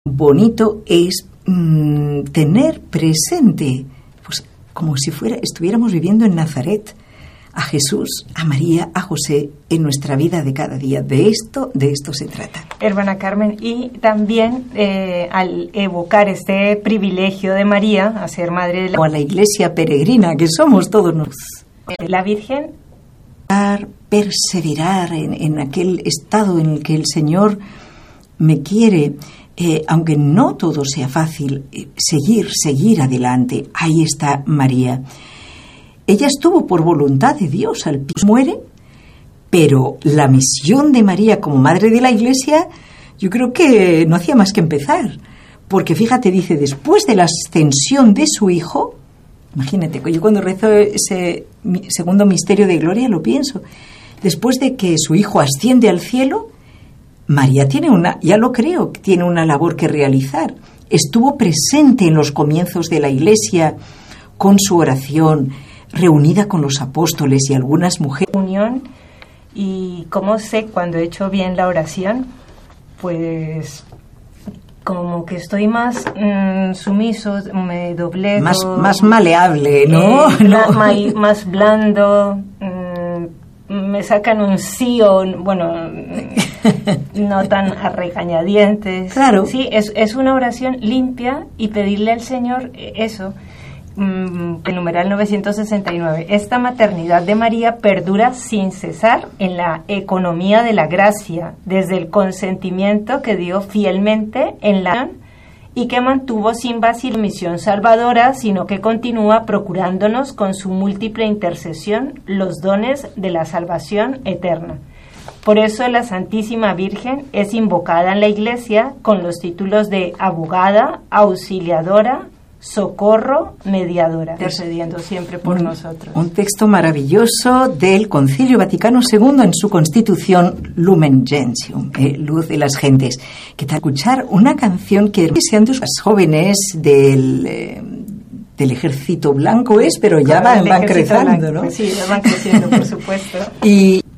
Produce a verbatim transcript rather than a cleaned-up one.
bonito es mmm, tener presente, pues como si fuera estuviéramos viviendo en Nazaret, a Jesús, a María, a José en nuestra vida de cada día. De esto, de esto se trata. Hermana Carmen, y también eh, al evocar este privilegio de María, a ser madre de la... O a la iglesia peregrina que somos todos nosotros. La Virgen. Perseverar en, en aquel estado en el que el Señor me quiere, eh, aunque no todo sea fácil, eh, seguir, seguir adelante. Ahí está María. Ella estuvo por voluntad de Dios, al pie muere, pero la misión de María como madre de la Iglesia, yo creo que no hacía más que empezar, porque fíjate, dice, después de la ascensión de su hijo, imagínate, yo cuando rezo ese segundo misterio de gloria lo pienso, después de que su hijo asciende al cielo, María tiene una, ya lo creo, tiene una labor que realizar. Estuvo presente en los comienzos de la Iglesia con su oración, reunida con los apóstoles y algunas mujeres. Unión, y cómo sé cuando he hecho bien la oración, pues como que estoy más mmm, sumiso, me doblego. Más, más maleable, ¿no? Eh, no. Más, más blando, mmm, me sacan un sí o, bueno, no tan a regañadientes. Claro. Sí, es, es una oración limpia y pedirle al Señor eso. El numeral novecientos sesenta y nueve. Esta maternidad de María perdura sin cesar en la economía de la gracia, desde el consentimiento que dio fielmente en la y que mantuvo sin vacilar misión salvadora, sino que continúa procurándonos con su múltiple intercesión los dones de la salvación eterna. Por eso la Santísima Virgen es invocada en la Iglesia con los títulos de abogada, auxiliadora, socorro, mediadora, intercediendo siempre por un, nosotros. Un texto maravilloso del Concilio Vaticano segundo en su Constitución Lumen Gentium, eh, luz de las gentes. Que tal escuchar una canción que sean de las jóvenes del, eh, del Ejército Blanco es, pero ya van, van creciendo, ¿no? Sí, van creciendo, por supuesto. Y